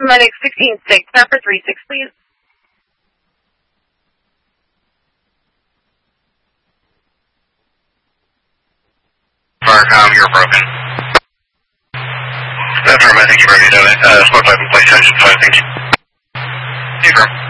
Medic 16-6, number 36, please. You're broken. That's right, I think you're ready to do it. Smoke 5 in place, engine 5, thank you. Hey, bro.